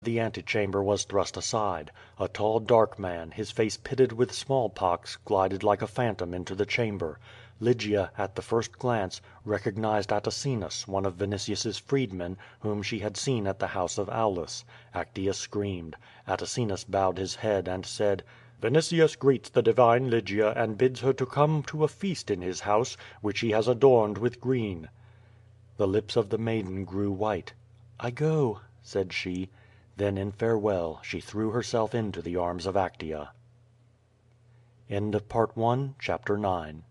The antechamber was thrust aside. A tall dark man, his face pitted with smallpox, glided like a phantom into the chamber. Lygia, at the first glance, recognized Atacinus, one of Vinitius's freedmen, whom she had seen at the house of Aulus. Actea screamed. Atacinus bowed his head and said: "Vinitius greets the divine Lygia and bids her to come to a feast in his house, which he has adorned with green." The lips of the maiden grew white. "I go," said she. Then in farewell she threw herself into the arms of Actea. CHAPTER X.